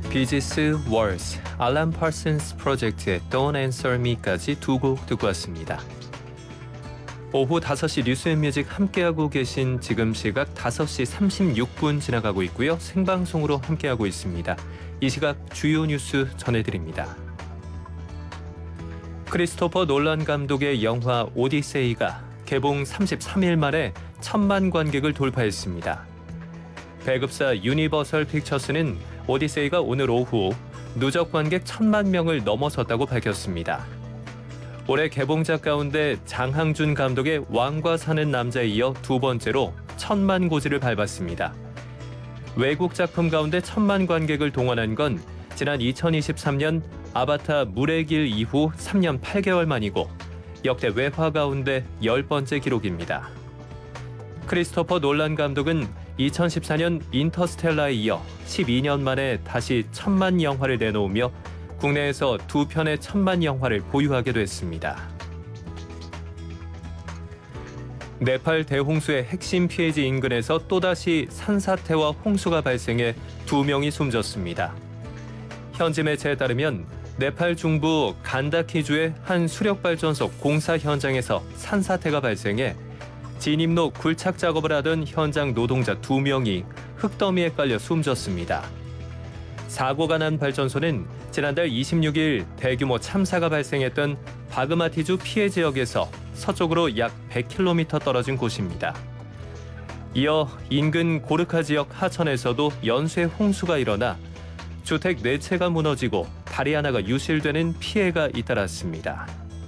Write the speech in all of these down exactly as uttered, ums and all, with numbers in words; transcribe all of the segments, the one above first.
비지스, 월스, 알람 파슨스 프로젝트의 Don't Answer Me까지 두 곡 듣고 왔습니다. 오후 다섯 시 뉴스앤뮤직 함께하고 계신 지금 시각 다섯 시 삼십육 분 지나가고 있고요. 생방송으로 함께하고 있습니다. 이 시각 주요 뉴스 전해드립니다. 크리스토퍼 놀란 감독의 영화 오디세이가 개봉 삼십삼 일 만에 천만 관객을 돌파했습니다. 배급사 유니버설 픽처스는 오디세이가 오늘 오후 누적 관객 천만 명을 넘어섰다고 밝혔습니다. 올해 개봉작 가운데 장항준 감독의 왕과 사는 남자에 이어 두 번째로 천만 고지를 밟았습니다. 외국 작품 가운데 천만 관객을 동원한 건 지난 이천이십삼 년 아바타 물의 길 이후 삼 년 팔 개월 만이고 역대 외화 가운데 열 번째 기록입니다. 크리스토퍼 놀란 감독은 이천십사 년 인터스텔라에 이어 십이 년 만에 다시 천만 영화를 내놓으며 국내에서 두 편의 천만 영화를 보유하게 됐습니다. 네팔 대홍수의 핵심 피해지 인근에서 또다시 산사태와 홍수가 발생해 두 명이 숨졌습니다. 현지 매체에 따르면 네팔 중부 간다키주의 한 수력발전소 공사 현장에서 산사태가 발생해 진입로 굴착 작업을 하던 현장 노동자 두 명이 흙더미에 깔려 숨졌습니다. 사고가 난 발전소는 지난달 이십육 일 대규모 참사가 발생했던 바그마티주 피해 지역에서 서쪽으로 약 백 킬로미터 떨어진 곳입니다. 이어 인근 고르카 지역 하천에서도 연쇄 홍수가 일어나 주택 네 채가 무너지고 다리 하나가 유실되는 피해가 잇따랐습니다.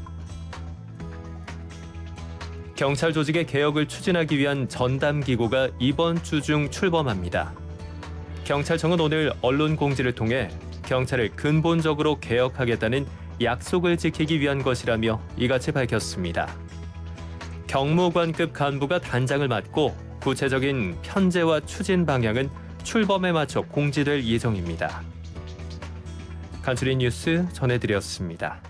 경찰 조직의 개혁을 추진하기 위한 전담기구가 이번 주 중 출범합니다. 경찰청은 오늘 언론 공지를 통해 경찰을 근본적으로 개혁하겠다는 약속을 지키기 위한 것이라며 이같이 밝혔습니다. 경무관급 간부가 단장을 맡고 구체적인 편제와 추진 방향은 출범에 맞춰 공지될 예정입니다. 간추린 뉴스 전해드렸습니다.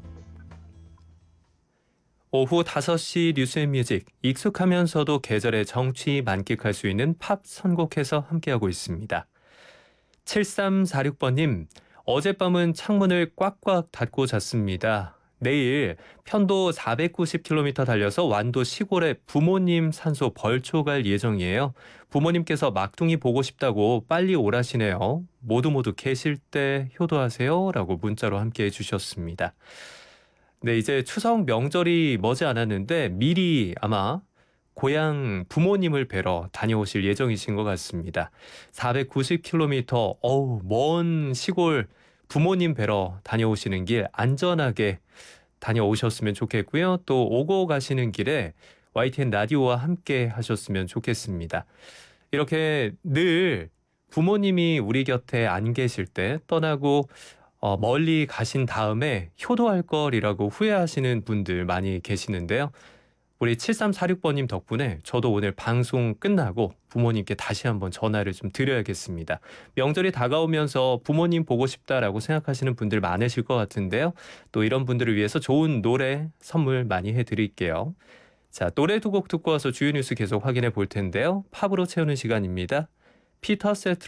오후 다섯 시 뉴스앤뮤직, 익숙하면서도 계절의 정취 만끽할 수 있는 팝 선곡해서 함께하고 있습니다. 칠삼사육 번님, 어젯밤은 창문을 꽉꽉 닫고 잤습니다. 내일 편도 사백구십 킬로미터 달려서 완도 시골에 부모님 산소 벌초 갈 예정이에요. 부모님께서 막둥이 보고 싶다고 빨리 오라시네요. 모두 모두 계실 때 효도하세요. 라고 문자로 함께해 주셨습니다. 네, 이제 추석 명절이 머지 않았는데 미리 아마 고향 부모님을 뵈러 다녀오실 예정이신 것 같습니다. 사백구십 킬로미터, 어우, 먼 시골 부모님 뵈러 다녀오시는 길 안전하게 다녀오셨으면 좋겠고요. 또 오고 가시는 길에 와이티엔 라디오와 함께 하셨으면 좋겠습니다. 이렇게 늘 부모님이 우리 곁에 안 계실 때 떠나고 어, 멀리 가신 다음에 효도할 걸이라고 후회하시는 분들 많이 계시는데요. 우리 칠삼사육 번님 덕분에 저도 오늘 방송 끝나고 부모님께 다시 한번 전화를 좀 드려야겠습니다. 명절이 다가오면서 부모님 보고 싶다라고 생각하시는 분들 많으실 것 같은데요. 또 이런 분들을 위해서 좋은 노래 선물 많이 해드릴게요. 자, 노래 두 곡 듣고 와서 주요 뉴스 계속 확인해 볼 텐데요. 팝으로 채우는 시간입니다. 피터 세트